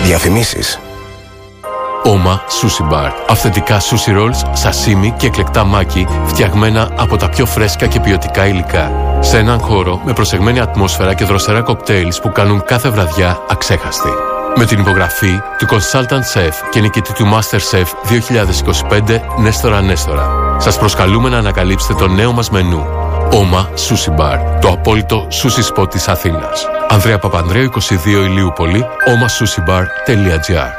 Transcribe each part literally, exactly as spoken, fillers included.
Διαφημίσεις. Oma Sushi Bar. Αυθεντικά sushi rolls, σασίμι και εκλεκτά μάκι φτιαγμένα από τα πιο φρέσκα και ποιοτικά υλικά. Σε έναν χώρο με προσεγμένη ατμόσφαιρα και δροσερά κοκτέιλς που κάνουν κάθε βραδιά αξέχαστη. Με την υπογραφή του Consultant Chef και νικητή του MasterChef δύο χιλιάδες είκοσι πέντε Νέστορα Νέστορα. Σας προσκαλούμε να ανακαλύψετε το νέο μας μενού. Oma Sushi Bar, το απόλυτο sushi spot της Αθήνας. Ανδρέα Παπανδρέου είκοσι δύο Ηλιούπολη, oma sushi bar τελεία gr.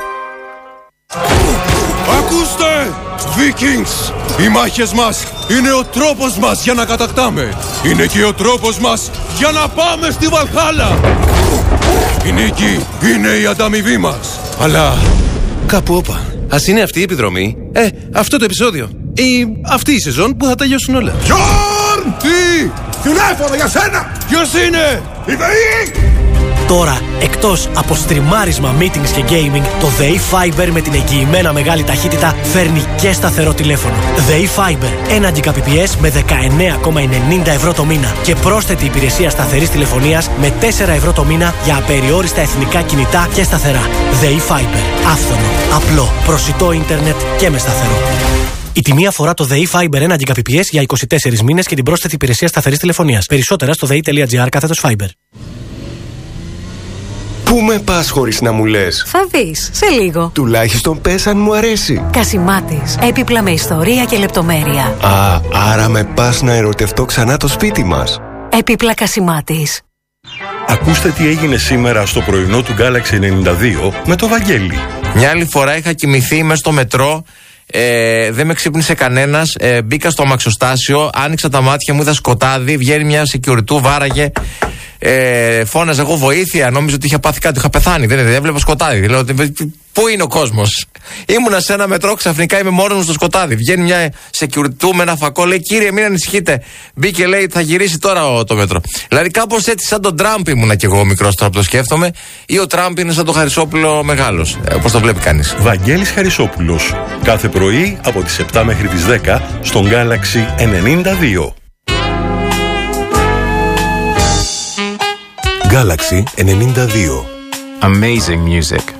Ακούστε! Vikings! Οι μάχες μας είναι ο τρόπος μας για να κατακτάμε. Είναι και ο τρόπος μας για να πάμε στη Βαλχάλα. Η νίκη είναι η ανταμοιβή μας. Αλλά κάπου όπα. Ας είναι αυτή η επιδρομή. Ε, αυτό το επεισόδιο. Ή αυτή η σεζόν που θα τελειώσουν όλα. Γιόρν! Τι! Τηλέφωνο για σένα! Ποιος είναι? Η ΔΕΗ! Τώρα, εκτός από στριμάρισμα, meetings και gaming, το ΔΕΗ Fiber με την εγγυημένα μεγάλη ταχύτητα φέρνει και σταθερό τηλέφωνο. ΔΕΗ Fiber, ένα Gbps με δεκαεννέα κόμμα ενενήντα ευρώ το μήνα και πρόσθετη υπηρεσία σταθερής τηλεφωνίας με τέσσερα ευρώ το μήνα για απεριόριστα εθνικά κινητά και σταθερά. ΔΕΗ Fiber, άφθονο, απλό, προσιτό ίντερνετ και με σταθερό. Η τιμή αφορά το ΔΕΗ Fiber ένα Gbps για είκοσι τέσσερις μήνες και την πρόσθετη υπηρεσία σταθερής τηλεφωνίας. Περισσότερα στο δei.gr κάθετος Fiber. Πού με πας χωρίς να μου λες? Θα δεις, σε λίγο. Τουλάχιστον πες αν μου αρέσει. Κασιμάτης, έπιπλα με ιστορία και λεπτομέρεια. Α, άρα με πας να ερωτευτώ ξανά το σπίτι μας. Έπιπλα Κασιμάτης. Ακούστε τι έγινε σήμερα στο πρωινό του Galaxy ενενήντα δύο με το Βαγγέλη. Μια άλλη φορά είχα κοιμηθεί μες στο μετρό. Ε, δεν με ξύπνησε κανένας. Ε, μπήκα στο αμαξοστάσιο, άνοιξα τα μάτια μου, είδα σκοτάδι. Βγαίνει μια security, βάραγε. Ε, φώναζα εγώ βοήθεια. Νόμιζα ότι είχα πάθει κάτι, είχα πεθάνει. Δεν, δεν έβλεπα σκοτάδι. Λέω, πού είναι ο κόσμος? Ήμουνα σε ένα μετρό, ξαφνικά είμαι μόνος μου στο σκοτάδι. Βγαίνει μια security με ένα φακό, λέει, κύριε, μην ανησυχείτε. Μπήκε, λέει, θα γυρίσει τώρα το μέτρο. Δηλαδή, κάπως έτσι, σαν τον Τραμπ ήμουνα κι εγώ μικρός τώρα που το σκέφτομαι, ή ο Τραμπ είναι σαν τον Χαρισόπουλο μεγάλος. Ε, όπως το βλέπει κανείς. Βαγγέλης Χαρισόπουλος. Κάθε πρωί από τις επτά μέχρι τις δέκα στον Galaxy ενενήντα δύο. Galaxy ενενήντα δύο. Amazing music.